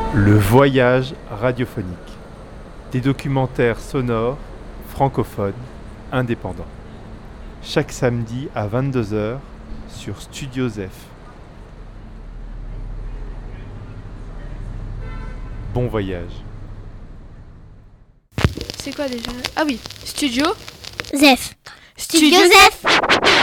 Le voyage radiophonique. Des documentaires sonores, francophones, indépendants. Chaque samedi à 22h sur Studio Zef. Bon voyage. C'est quoi déjà ? Ah oui, Studio Zef. Studio Zef.